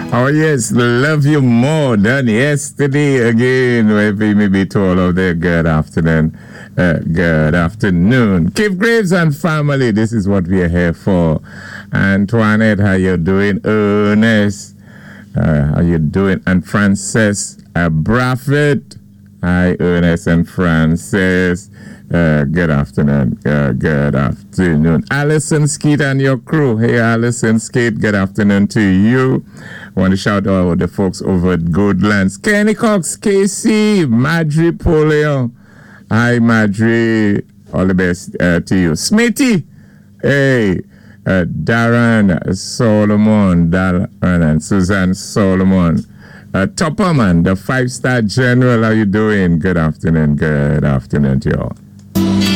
Oh, yes, love you more than yesterday again. Wherever you may be to all of there, good afternoon. Good afternoon. Keith Graves and family, this is what we are here for. Antoinette, how you doing? Ernest, how you doing? And Frances Braffett. Hi, Ernest and Frances. Good afternoon. Good afternoon. Alison Skeet and your crew. Hey, Alison Skeet, good afternoon to you. I want to shout out the folks over at Goodlands. Kenny Cox, KC, Madry Polio. Hi, Madry. All the best to you. Smitty. Hey, Darren Solomon. Darren and Suzanne Solomon. Topperman, the 5-star general. How you doing? Good afternoon. Good afternoon to you all.